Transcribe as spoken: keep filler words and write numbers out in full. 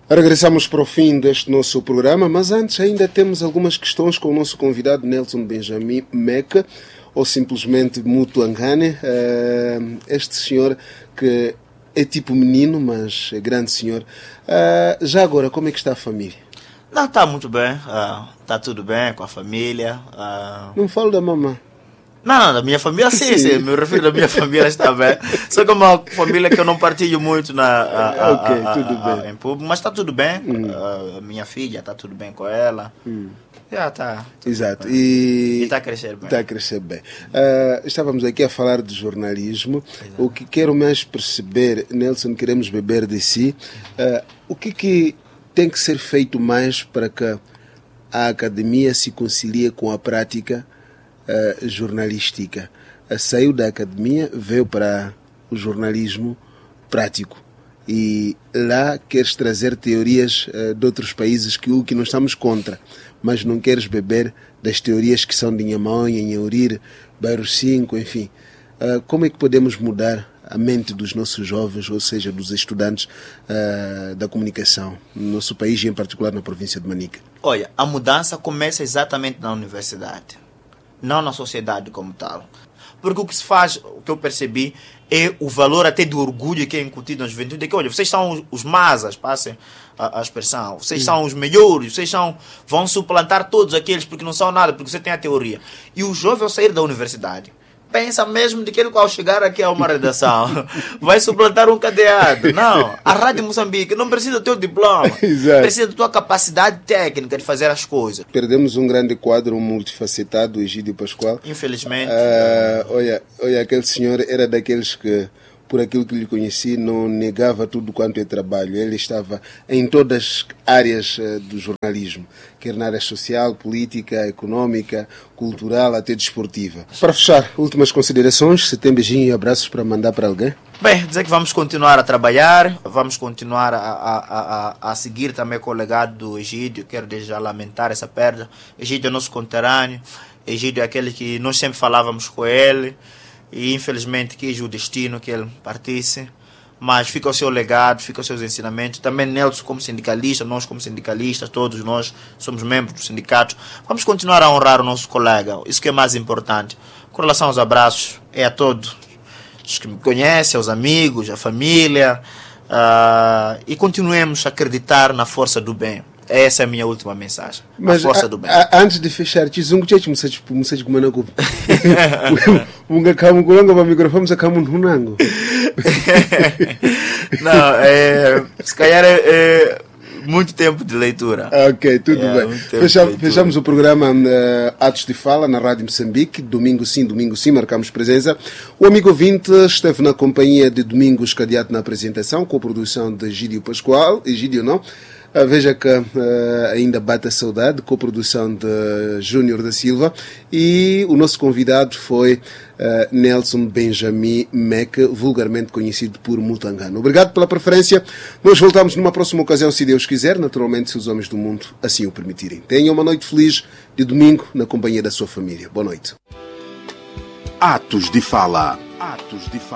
Regressamos para o fim deste nosso programa, mas antes ainda temos algumas questões com o nosso convidado Nelson Benjamin Meca, ou simplesmente Mutangane. Este senhor que é tipo menino, mas é grande senhor. Já agora, como é que está a família? Não, está muito bem, está uh, tudo bem com a família. Uh... Não falo da mamãe. Não, não, da minha família sim, sim, me refiro da minha família, está bem. Só que é uma família que eu não partilho muito na, a, a, okay, a, tudo a, bem. A, em público, mas está tudo bem. Hum. A, a minha filha está tudo bem com ela. Hum. Já está. Exato. E está a crescer bem. Está a crescer bem. Uh, estávamos aqui a falar de jornalismo. Exato. O que quero mais perceber, Nelson, queremos beber de si. Uh, o que, que tem que ser feito mais para que a academia se concilie com a prática uh, jornalística? Uh, saiu da academia, veio para o jornalismo prático. E lá queres trazer teorias uh, de outros países que o que nós estamos contra, mas não queres beber das teorias que são de Inhamonha, Inhaurir, Bairro cinco, enfim. Uh, como é que podemos mudar a mente dos nossos jovens, ou seja, dos estudantes uh, da comunicação no nosso país e em particular na província de Manica? Olha, a mudança começa exatamente na universidade, não na sociedade como tal. Porque o que se faz, o que eu percebi, é o valor até do orgulho que é incutido na juventude. É que, olha, vocês são os, os masas, passem a, a expressão. Vocês Sim. são os melhores, vocês são, vão suplantar todos aqueles porque não são nada, porque você tem a teoria. E o jovem, ao sair da universidade, pensa mesmo de que ele, ao chegar aqui a uma redação, vai suplantar um cadeado. Não, a Rádio Moçambique não precisa do teu diploma. Exato. Precisa da tua capacidade técnica de fazer as coisas. Perdemos um grande quadro, um multifacetado, o Egídio Pascoal. Infelizmente. Ah, olha, olha, aquele senhor era daqueles que, por aquilo que lhe conheci, não negava tudo quanto é trabalho. Ele estava em todas as áreas uh, do jornalismo, quer na área social, política, económica, cultural, até desportiva. Para fechar, últimas considerações, se tem beijinho e abraços para mandar para alguém? Bem, dizer que vamos continuar a trabalhar, vamos continuar a, a, a, a seguir também com o legado do Egídio. Quero desde já lamentar essa perda. Egídio é nosso conterrâneo, Egídio é aquele que nós sempre falávamos com ele, e infelizmente quis o destino que ele partisse, mas fica o seu legado, fica os seus ensinamentos. Também Nelson como sindicalista, nós como sindicalistas, todos nós somos membros do sindicato, vamos continuar a honrar o nosso colega, isso que é mais importante. Com relação aos abraços, é a todos os que me conhecem, aos amigos, à família, uh, e continuemos a acreditar na força do bem. Essa é a minha última mensagem. Mas a força a, do bem. A, antes de fechar, tizungu tchete musaj musaj kumanaku. Munga kamu kulanga ba microfone sa kamu hunango. Não, é, se calhar é, é muito tempo de leitura. Ok, tudo é, bem. Fechamos, fechamos o programa uh, Atos de Fala na Rádio Moçambique. Domingo sim, domingo sim, marcamos presença. O amigo ouvinte esteve na companhia de Domingos Cadeado na apresentação, com a produção de Egídio Pascoal. Egídio não. Uh, veja que uh, ainda bate a saudade, com a produção de Júnior da Silva, e o nosso convidado foi uh, Nelson Benjamin Meca, vulgarmente conhecido por Mutangane. Obrigado pela preferência. Nós voltamos numa próxima ocasião, se Deus quiser, naturalmente, se os homens do mundo assim o permitirem. Tenham uma noite feliz de domingo na companhia da sua família. Boa noite. Atos de Fala. Atos de Fala.